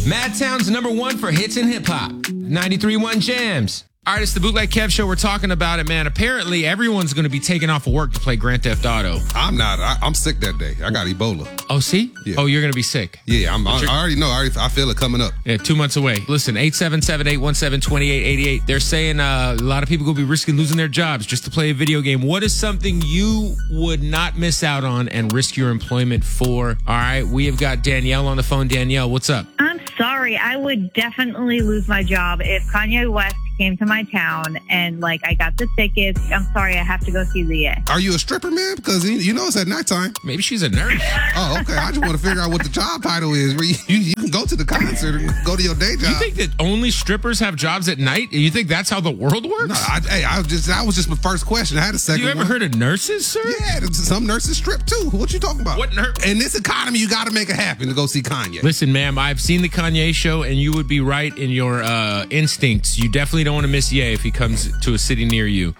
Madtown's #1 for hits and hip hop. 93.1 Jams. All right, it's the Bootleg Kev Show. We're talking about it, man. Apparently, everyone's going to be taking off of work to play Grand Theft Auto. I'm not. I'm sick that day. I got Ebola. Oh, see? Yeah. Oh, you're going to be sick. Yeah, I already know. I feel it coming up. Yeah, 2 months away. Listen, 877-817-2888. They're saying a lot of people will be risking losing their jobs just to play a video game. What is something you would not miss out on and risk your employment for? All right, we have got Danielle on the phone. Danielle, what's up? I'm sorry. I would definitely lose my job if Kanye West came to my town and I got the tickets. I'm sorry, I have to go see the Are you a stripper, man? Because you know it's at nighttime. Maybe she's a nurse. Oh, okay. I just want to figure out what the job title is. Where you can go to the concert and go to your day job. You think that only strippers have jobs at night? You think that's how the world works? No, that was just my first question. I had a second. You ever heard of nurses, sir? Yeah, some nurses strip too. What you talking about? What nurse? In this economy, you got to make it happen to go see Kanye. Listen, ma'am, I've seen the Kanye show, and you would be right in your instincts. You definitely don't want to miss Ye if he comes to a city near you.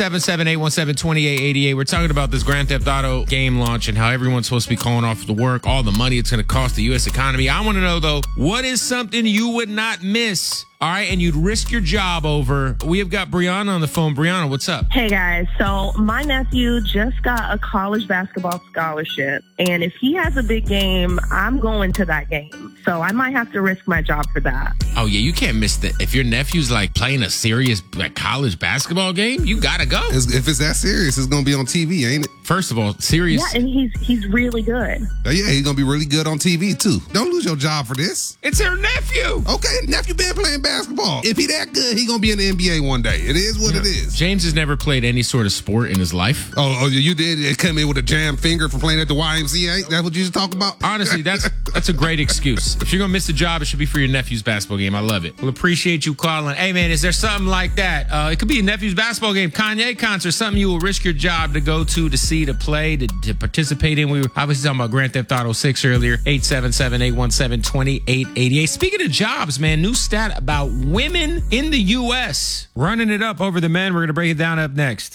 877-817-2888. We're talking about this Grand Theft Auto game launch and how everyone's supposed to be calling off the work, all the money it's going to cost the U.S. economy. I want to know, though, what is something you would not miss? All right, and you'd risk your job over. We have got Brianna on the phone. Brianna, what's up? Hey, guys. So my nephew just got a college basketball scholarship, and if he has a big game, I'm going to that game. So I might have to risk my job for that. Oh, yeah, you can't miss that. If your nephew's, playing a serious college basketball game, you got to go. If it's that serious, it's going to be on TV, ain't it? First of all, serious. Yeah, and he's really good. Yeah, he's going to be really good on TV, too. Don't lose your job for this. It's her nephew. Okay, nephew been playing basketball. If he that good, he gonna be in the NBA one day. It is what it is. James has never played any sort of sport in his life. Oh, you did? It come in with a jammed finger for playing at the YMCA? That's what you just talk about? Honestly, that's a great excuse. If you're gonna miss a job, it should be for your nephew's basketball game. I love it. We'll appreciate you calling. Hey, man, is there something like that? It could be a nephew's basketball game, Kanye concert, something you will risk your job to go to see, to play, to participate in. We were obviously talking about Grand Theft Auto 6 earlier. 877-817-2888. Speaking of jobs, man, new stat about women in the U.S. running it up over the men. We're going to break it down up next.